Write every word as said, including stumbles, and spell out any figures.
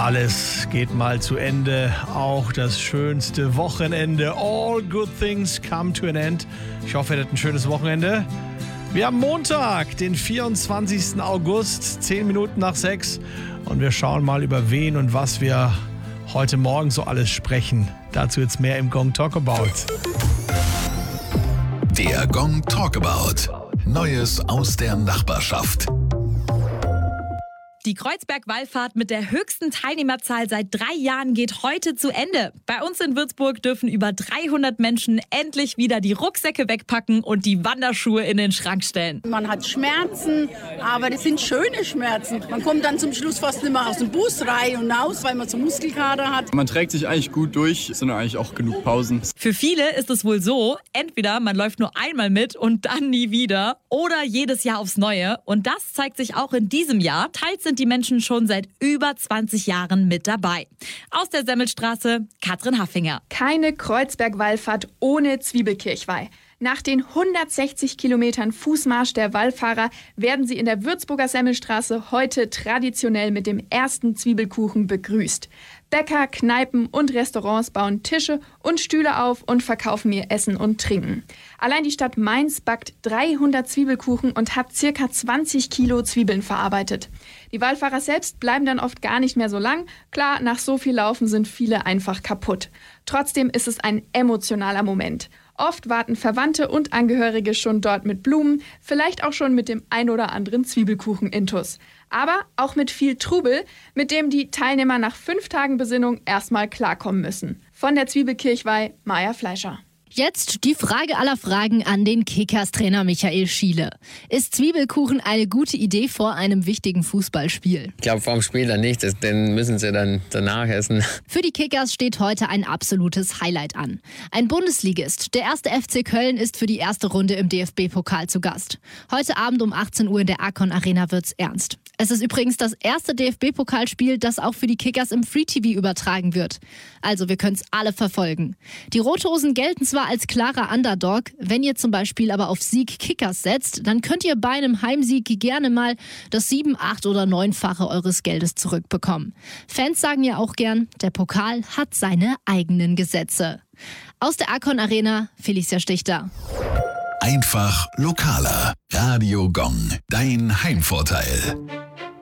Alles geht mal zu Ende, auch das schönste Wochenende. All good things come to an end. Ich hoffe, ihr hattet ein schönes Wochenende. Wir haben Montag, den vierundzwanzigsten August, zehn Minuten nach sechs. Und wir schauen mal, über wen und was wir heute Morgen so alles sprechen. Dazu jetzt mehr im Gong Talk About. Der Gong Talk About. Neues aus der Nachbarschaft. Die Kreuzberg-Wallfahrt mit der höchsten Teilnehmerzahl seit drei Jahren geht heute zu Ende. Bei uns in Würzburg dürfen über dreihundert Menschen endlich wieder die Rucksäcke wegpacken und die Wanderschuhe in den Schrank stellen. Man hat Schmerzen, aber das sind schöne Schmerzen. Man kommt dann zum Schluss fast nicht mehr aus dem Bus rein und raus, weil man so Muskelkater hat. Man trägt sich eigentlich gut durch, es sind eigentlich auch genug Pausen. Für viele ist es wohl so, entweder man läuft nur einmal mit und dann nie wieder oder jedes Jahr aufs Neue. Und das zeigt sich auch in diesem Jahr. Teils sind die Menschen schon seit über zwanzig Jahren mit dabei. Aus der Semmelstraße, Katrin Haffinger. Keine Kreuzberg-Wallfahrt ohne Zwiebelkirchweih. Nach den hundertsechzig Kilometern Fußmarsch der Wallfahrer werden sie in der Würzburger Semmelstraße heute traditionell mit dem ersten Zwiebelkuchen begrüßt. Bäcker, Kneipen und Restaurants bauen Tische und Stühle auf und verkaufen ihr Essen und Trinken. Allein die Stadt Mainz backt dreihundert Zwiebelkuchen und hat circa zwanzig Kilo Zwiebeln verarbeitet. Die Wallfahrer selbst bleiben dann oft gar nicht mehr so lang. Klar, nach so viel Laufen sind viele einfach kaputt. Trotzdem ist es ein emotionaler Moment. Oft warten Verwandte und Angehörige schon dort mit Blumen, vielleicht auch schon mit dem ein oder anderen Zwiebelkuchen-Intus. Aber auch mit viel Trubel, mit dem die Teilnehmer nach fünf Tagen Besinnung erstmal klarkommen müssen. Von der Zwiebelkirchweih, Maja Fleischer. Jetzt die Frage aller Fragen an den Kickers-Trainer Michael Schiele. Ist Zwiebelkuchen eine gute Idee vor einem wichtigen Fußballspiel? Ich glaube, vor dem Spiel dann nicht, den müssen sie dann danach essen. Für die Kickers steht heute ein absolutes Highlight an. Ein Bundesligist, der erste F C Köln, ist für die erste Runde im D F B-Pokal zu Gast. Heute Abend um achtzehn Uhr in der Arcon Arena wird's ernst. Es ist übrigens das erste D F B-Pokalspiel, das auch für die Kickers im Free-T V übertragen wird. Also wir können es alle verfolgen. Die Rothosen gelten zwar als klarer Underdog, wenn ihr zum Beispiel aber auf Sieg Kickers setzt, dann könnt ihr bei einem Heimsieg gerne mal das sieben, acht oder neunfache eures Geldes zurückbekommen. Fans sagen ja auch gern, der Pokal hat seine eigenen Gesetze. Aus der Arcon Arena, Felicia Stichter. Einfach lokaler. Radio Gong, dein Heimvorteil.